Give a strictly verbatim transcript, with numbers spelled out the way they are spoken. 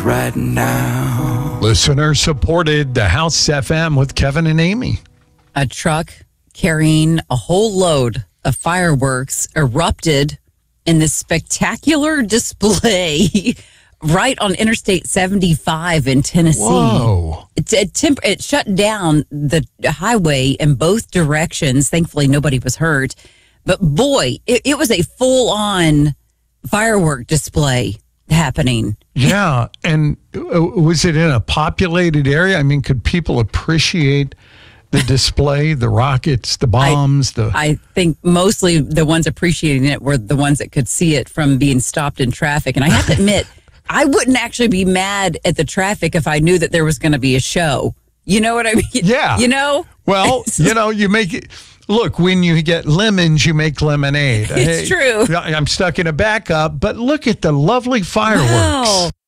right now. Listener supported the House F M with Kevin and Amy. A truck carrying a whole load of fireworks erupted in this spectacular display right on Interstate seventy-five in Tennessee. Whoa. It, it, temp- it shut down the highway in both directions. Thankfully, nobody was hurt. But boy, it, it was a full-on firework display happening. Yeah. And uh, was it in a populated area? I mean, could people appreciate the display, the rockets, the bombs? I, the I think mostly the ones appreciating it were the ones that could see it from being stopped in traffic. And I have to admit, I wouldn't actually be mad at the traffic if I knew that there was going to be a show. You know what I mean? Yeah. You know? Well, you know, you make it. Look, when you get lemons, you make lemonade. It's hey, true. I'm stuck in a backup, but look at the lovely fireworks. Wow.